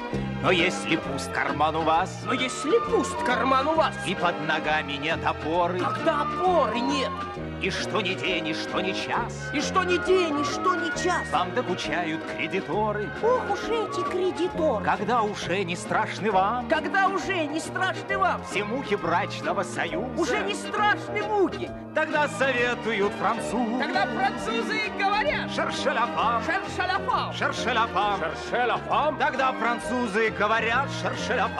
Но если пуст карман у вас, Но если пуст карман у вас, и под ногами нет опоры, когда опоры нет, и что ни день, и что ни час, и что ни день, и что ни час, вам докучают кредиторы, Ох уж эти кредиторы. когда уже не страшны вам когда уже не страшны вам, все муки брачного союза, уже не страшны муки, тогда советуют французы. тогда французы говорят Шершеляфам, «Шершаляфам». шершеляфам, Шершеляфам. тогда французы говорят шершеляфам.